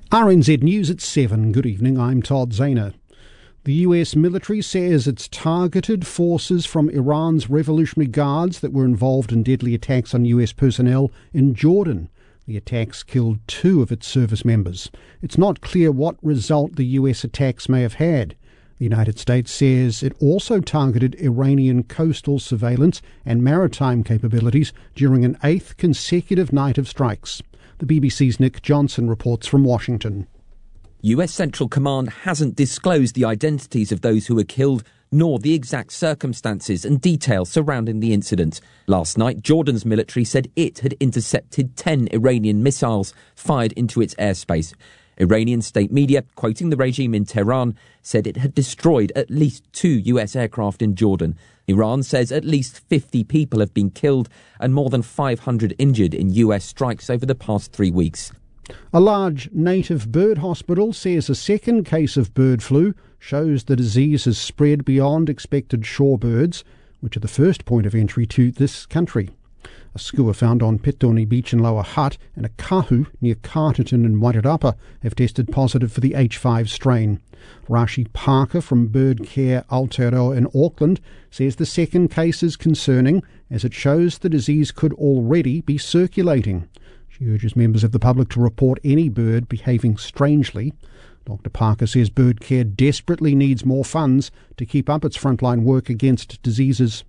RNZ News at 7. Good evening, I'm Todd Zahner. The US military says it's targeted forces from Iran's Revolutionary Guards that were involved in deadly attacks on US personnel in Jordan. The attacks killed 2 of its service members. It's not clear what result the US attacks may have had. The United States says it also targeted Iranian coastal surveillance and maritime capabilities during an 8th consecutive night of strikes. The BBC's Nick Johnson reports from Washington. US Central Command hasn't disclosed the identities of those who were killed, nor the exact circumstances and details surrounding the incident. Last night, Jordan's military said it had intercepted 10 Iranian missiles fired into its airspace. Iranian state media, quoting the regime in Tehran, said it had destroyed at least 2 US aircraft in Jordan. Iran says at least 50 people have been killed and more than 500 injured in US strikes over the past 3 weeks. A large native bird hospital says a second case of bird flu shows the disease has spread beyond expected shorebirds, which are the first point of entry to this country. A skua found on Petone Beach in Lower Hutt and a kahu near Carterton in Wairarapa have tested positive for the H5 strain. Rashi Parker from Bird Care Aotearoa in Auckland says the second case is concerning as it shows the disease could already be circulating. She urges members of the public to report any bird behaving strangely. Dr. Parker says Bird Care desperately needs more funds to keep up its frontline work against diseases.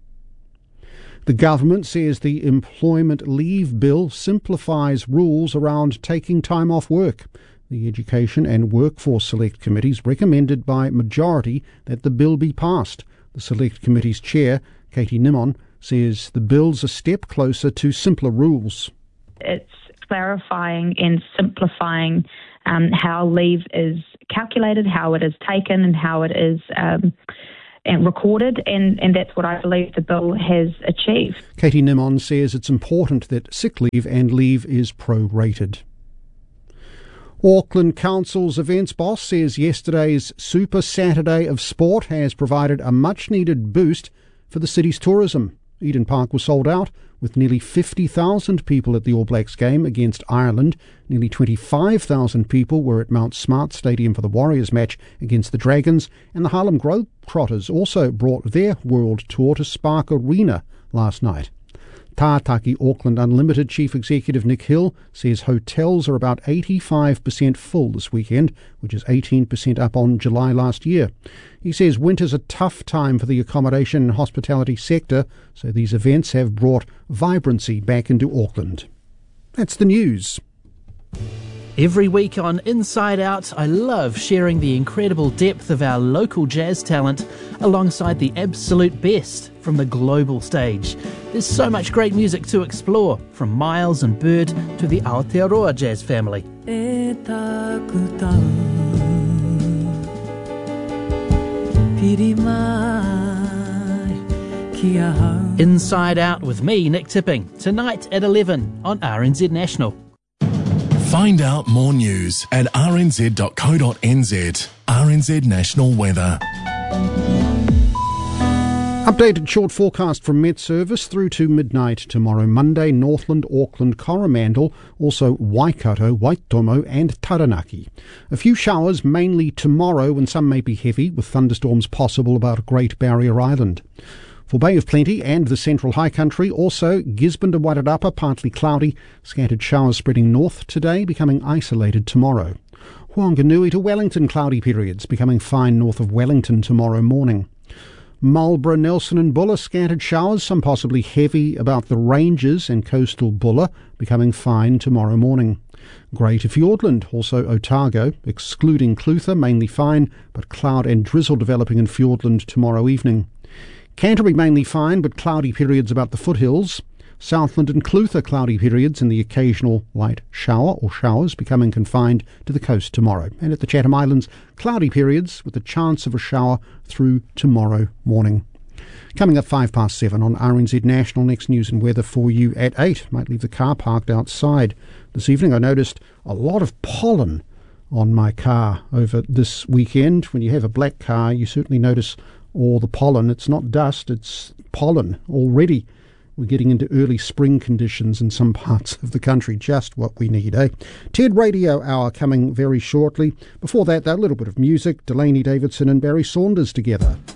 The government says the Employment Leave Bill simplifies rules around taking time off work. The Education and Workforce Select Committees recommended by majority that the bill be passed. The Select Committee's chair, Katie Nimon, says the bill's a step closer to simpler rules. It's clarifying and simplifying how leave is calculated, how it is taken, and how it is and recorded, and that's what I believe the bill has achieved. Katie Nimon says it's important that sick leave and leave is prorated. Auckland Council's events boss says yesterday's Super Saturday of Sport has provided a much-needed boost for the city's tourism. Eden Park was sold out, with nearly 50,000 people at the All Blacks game against Ireland. Nearly 25,000 people were at Mount Smart Stadium for the Warriors match against the Dragons, and the Harlem Globetrotters also brought their world tour to Spark Arena last night. Tātaki Auckland Unlimited Chief Executive Nick Hill says hotels are about 85% full this weekend, which is 18% up on July last year. He says winter's a tough time for the accommodation and hospitality sector, so these events have brought vibrancy back into Auckland. That's the news. Every week on Inside Out, I love sharing the incredible depth of our local jazz talent alongside the absolute best from the global stage. There's so much great music to explore, from Miles and Bird to the Aotearoa jazz family. Inside Out with me, Nick Tipping, tonight at 11 on RNZ National. Find out more news at rnz.co.nz. RNZ National Weather. Updated short forecast from Met Service through to midnight tomorrow. Monday, Northland, Auckland, Coromandel, also Waikato, Waitomo and Taranaki. A few showers mainly tomorrow, and some may be heavy, with thunderstorms possible about Great Barrier Island. For Bay of Plenty and the Central High Country, also Gisborne to Wairarapa, partly cloudy, scattered showers spreading north today, becoming isolated tomorrow. Whanganui to Wellington, cloudy periods, becoming fine north of Wellington tomorrow morning. Marlborough, Nelson and Buller, scattered showers, some possibly heavy about the ranges and coastal Buller, becoming fine tomorrow morning. Grey to Fiordland, also Otago, excluding Clutha, mainly fine, but cloud and drizzle developing in Fiordland tomorrow evening. Canterbury mainly fine, but cloudy periods about the foothills. Southland and Clutha cloudy periods and the occasional light shower or showers becoming confined to the coast tomorrow. And at the Chatham Islands, cloudy periods with the chance of a shower through tomorrow morning. Coming up 7:05 on RNZ National. Next news and weather for you at 8. Might leave the car parked outside. This evening I noticed a lot of pollen on my car over this weekend. When you have a black car, you certainly notice all the pollen. It's not dust, it's pollen already. We're getting into early spring conditions in some parts of the country. Just what we need, eh? TED Radio Hour coming very shortly. Before that, though, a little bit of music. Delaney Davidson and Barry Saunders together.